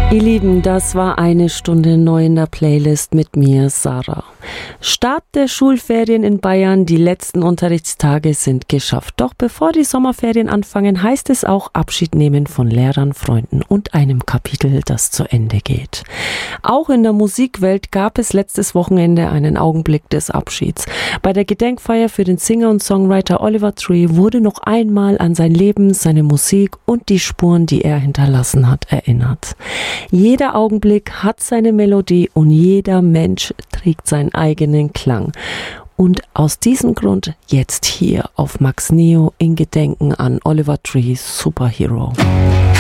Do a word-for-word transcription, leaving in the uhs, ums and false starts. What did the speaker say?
Ihr Lieben, das war eine Stunde neu in der Playlist mit mir, Sarah. Start der Schulferien in Bayern, die letzten Unterrichtstage sind geschafft. Doch bevor die Sommerferien anfangen, heißt es auch Abschied nehmen von Lehrern, Freunden und einem Kapitel, das zu Ende geht. Auch in der Musikwelt gab es letztes Wochenende einen Augenblick des Abschieds. Bei der Gedenkfeier für den Singer und Songwriter Oliver Tree wurde noch einmal an sein Leben, seine Musik und die Spuren, die er hinterlassen hat, erinnert. Jeder Augenblick hat seine Melodie und jeder Mensch trägt seinen eigenen Klang. Und aus diesem Grund jetzt hier auf Max Neo in Gedenken an Oliver Tree Superhero.